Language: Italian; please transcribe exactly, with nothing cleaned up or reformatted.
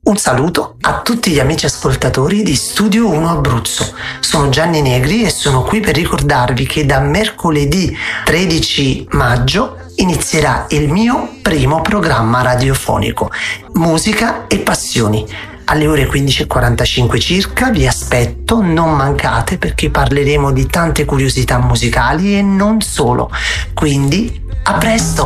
Un saluto a tutti gli amici ascoltatori di Studio uno Abruzzo. Sono Gianni Negri e sono qui per ricordarvi che da mercoledì tredici maggio inizierà il mio primo programma radiofonico, Musica e Passioni. Alle ore quindici e quarantacinque circa vi aspetto, non mancate, perché parleremo di tante curiosità musicali e non solo. Quindi, a presto!